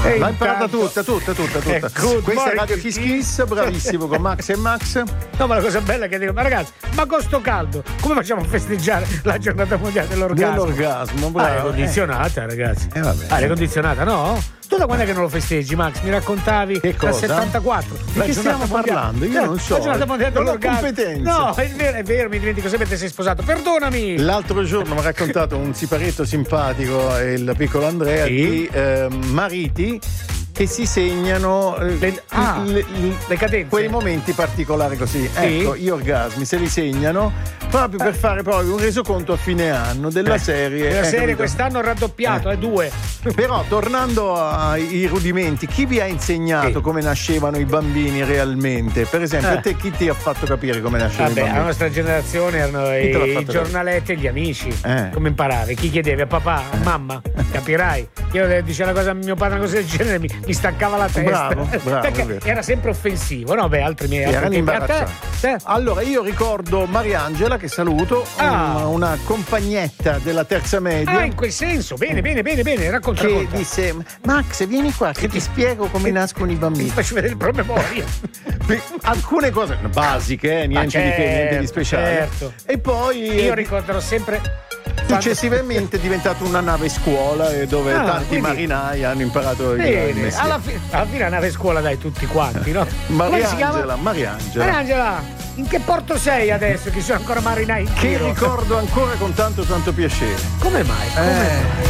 L'ha imparata tutta. Questa è Radio Kiss Kiss, bravissimo con Max e Max. No, ma la cosa bella è che dico, ma ragazzi, ma con sto caldo, come facciamo a festeggiare la giornata mondiale dell'orgasmo? Aria condizionata, ragazzi. Vabbè. Aria condizionata, no? Tu da quando è che non lo festeggi, Max? Mi raccontavi che dal cosa? 74. Di che stiamo parlando? Io non so. La giornata mondiale non ho dell'orgasmo. competenza. No, è vero, mi dimentico sempre che sei sposato. Perdonami. L'altro giorno mi ha raccontato un siparetto simpatico, il piccolo Andrea, di mariti che si segnano le cadenze, quei momenti particolari così. Ecco, gli orgasmi se li segnano proprio per fare proprio un resoconto a fine anno della serie. La serie quest'anno ha raddoppiato, 2. Però tornando ai rudimenti, chi vi ha insegnato come nascevano i bambini realmente? Per esempio, a te chi ti ha fatto capire come nascevano i bambini? La nostra generazione erano i giornaletti e gli amici. Come imparavi? Chi chiedevi? A papà? A mamma? Capirai? Io dicevo una cosa a mio padre, una cosa del genere, mi staccava la testa. Bravo, perché era sempre offensivo, no? Beh, altri miei erano imbarazzati. Allora io ricordo Mariangela, che saluto, una compagnetta della terza media. In quel senso, bene, racconta. Che disse: Max, vieni qua che ti spiego come nascono i bambini. Ti faccio vedere il promemoria. Alcune cose basiche, niente di che, niente di speciale. Certo. E poi io ricorderò sempre. Successivamente è diventata una nave scuola dove tanti marinai hanno imparato il mestiere. Alla fine la nave scuola, dai, tutti quanti, no? Mariangela, in che porto sei adesso? Che sono ancora marinai in che giro? ricordo ancora con tanto piacere. Come mai?